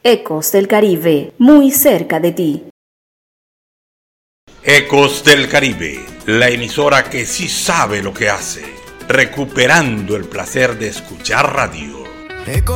Ecos del Caribe, muy cerca de ti. Ecos del Caribe, la emisora que sí sabe lo que hace, recuperando el placer de escuchar radio.